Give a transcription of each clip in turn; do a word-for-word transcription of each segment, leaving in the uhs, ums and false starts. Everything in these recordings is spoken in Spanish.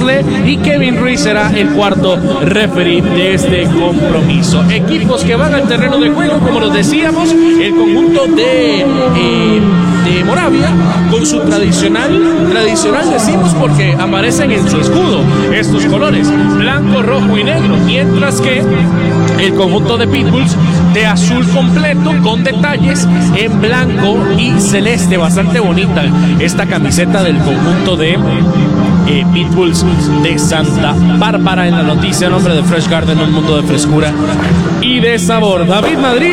Sterle y Kevin Ruiz será el cuarto referee de este compromiso. Equipos que van al terreno de juego, como los decíamos, el conjunto de, eh, de Moravia con su tradicional, tradicional decimos porque aparecen en su escudo estos colores, blanco, rojo y negro, mientras que el conjunto de Pitbulls de azul completo con detalles en blanco y celeste, bastante bonita esta camiseta del conjunto de eh, Pitbulls de Santa Bárbara. En la noticia, en nombre de Fresh Garden, un mundo de frescura y de sabor. David Madrid,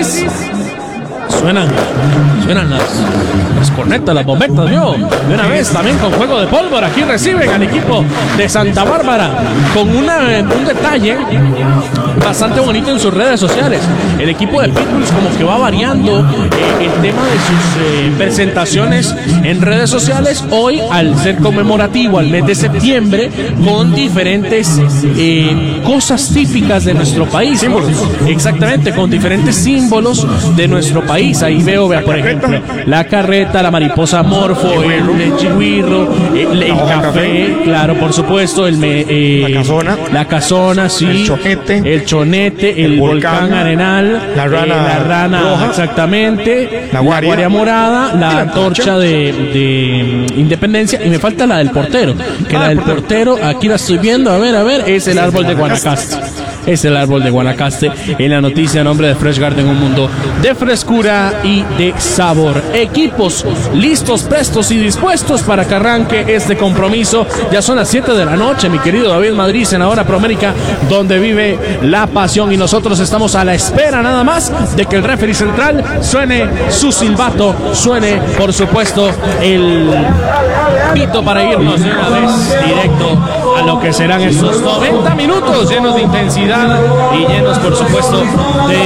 suenan, suenan las, las cornetas, las bombetas, ¿vio? De una vez también con juego de pólvora. Aquí reciben al equipo de Santa Bárbara con una, un detalle bastante bonito en sus redes sociales. El equipo de Pitbulls como que va variando eh, el tema de sus eh, presentaciones en redes sociales. Hoy, al ser conmemorativo al mes de septiembre, con diferentes eh, cosas típicas de nuestro país. Símbolos. Exactamente, con diferentes símbolos de nuestro país. Ahí veo, vea, por ejemplo, la carreta, la mariposa morfo, el, el chigüirro, el, el café, café, claro, por supuesto, el me, eh, la casona, la casona, sí, el chonete, el chonete, el, el volcán, volcán arenal, la rana, eh, la rana roja, exactamente, la guaria, la guaria morada, la, la antorcha de, de Independencia, y me falta la del portero, que ah, la del portero. portero, aquí la estoy viendo, a ver, a ver, es el árbol de Guanacaste. Es el árbol de Guanacaste. En la noticia, en nombre de Fresh Garden, un mundo de frescura y de sabor. Equipos listos, prestos y dispuestos para que arranque este compromiso. Ya son las siete de la noche, mi querido David Madrid, en la hora Promérica, donde vive la pasión, y nosotros estamos a la espera nada más de que el referee central suene su silbato, suene por supuesto el pito para irnos de una vez directo a lo que serán estos noventa minutos llenos de intensidad y llenos, por supuesto, de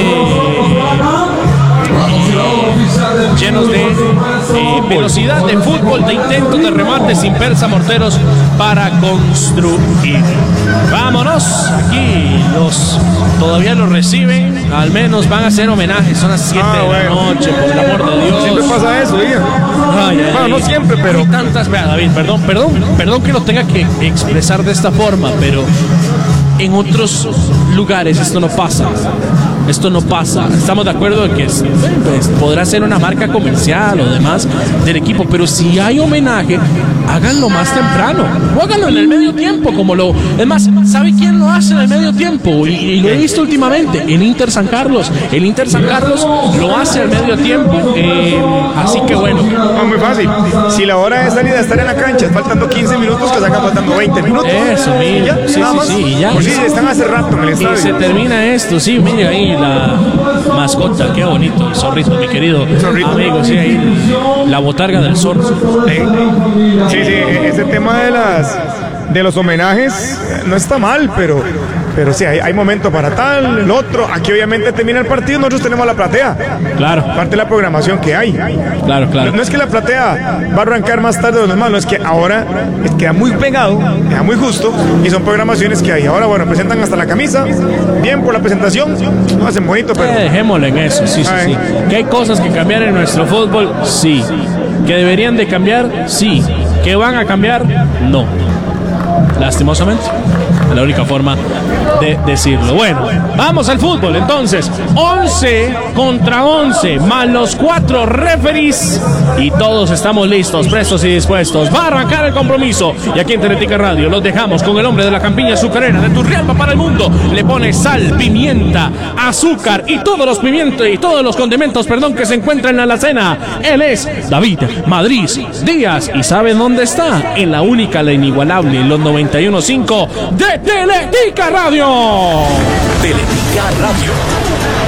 llenos de eh, velocidad, de fútbol, de intentos, de remates sin persa morteros para construir. Vámonos, aquí los todavía los reciben, al menos van a hacer homenajes, son las siete ah, de la bueno. noche, por el amor de Dios. Siempre pasa eso, diga. Ay, ay, bueno, no siempre, pero... Tantas, vea, David, perdón, perdón, perdón que lo tenga que expresar de esta forma, pero en otros lugares esto no pasa. Esto no pasa. Estamos de acuerdo en que pues, podrá ser una marca comercial o demás del equipo, pero si hay homenaje, háganlo más temprano. O háganlo en el medio tiempo, como lo... Es más, ¿sabe quién lo hace en el medio tiempo? Y, y lo he visto últimamente, el Inter San Carlos. El Inter San Carlos lo hace al medio tiempo. Eh, así que bueno. No, muy fácil. Si la hora de salida estar en la cancha es faltando quince minutos, que sacan faltando veinte minutos. Eso, mira. Sí, sí, sí, sí, ya. Por si sí, están hace rato en el estadio. Y se termina esto, sí, mira ahí la mascota, qué bonito, el zorrito, mi querido zorrito. Amigo, sí, ahí la botarga del zorro. Sí, sí, ese tema de las de los homenajes no está mal, pero pero sí, hay, hay momento para tal, el otro. Aquí obviamente termina el partido, nosotros tenemos la platea. Claro. Parte de la programación que hay. Claro, claro. No, no es que la platea va a arrancar más tarde de lo normal, no es que ahora es, queda muy pegado, queda muy justo, y son programaciones que hay. Ahora, bueno, presentan hasta la camisa, bien por la presentación, no hacen bonito, pero... Eh, dejémosle en eso, sí, sí, sí. Que hay cosas que cambiar en nuestro fútbol, sí. Que deberían de cambiar, sí. Que van a cambiar, no. Lastimosamente, es la única forma de decirlo. Bueno, vamos al fútbol entonces. once contra once, más los cuatro referees, y todos estamos listos, prestos y dispuestos. Va a arrancar el compromiso, y aquí en Teletica Radio los dejamos con el hombre de la campiña azucarera de Turrialba para el mundo. Le pone sal, pimienta, azúcar y todos los pimientos y todos los condimentos, perdón, que se encuentran en la alacena. Él es David Madrid Díaz, y ¿saben dónde está? En la única, la inigualable, en los noventa y uno punto cinco de Teletica Radio. Teletica Radio.